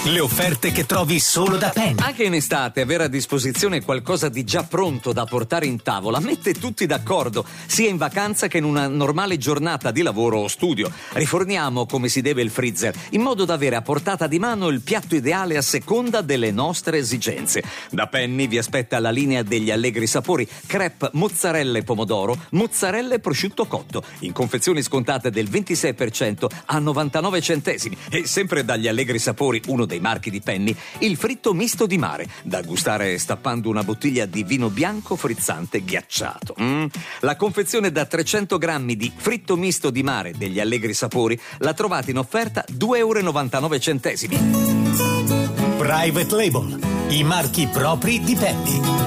Le offerte che trovi solo da Penny. Anche in estate avere a disposizione qualcosa di già pronto da portare in tavola mette tutti d'accordo, sia in vacanza che in una normale giornata di lavoro o studio. Riforniamo come si deve il freezer, in modo da avere a portata di mano il piatto ideale a seconda delle nostre esigenze. Da Penny vi aspetta la linea degli allegri sapori, crepe, mozzarella e pomodoro, mozzarella e prosciutto cotto, in confezioni scontate del 26% a 99 centesimi. E sempre dagli allegri sapori, uno dei marchi di Penny, il fritto misto di mare, da gustare stappando una bottiglia di vino bianco frizzante ghiacciato. La confezione da 300 grammi di fritto misto di mare degli allegri sapori la trovate in offerta €2,99. Private Label, i marchi propri di Penny.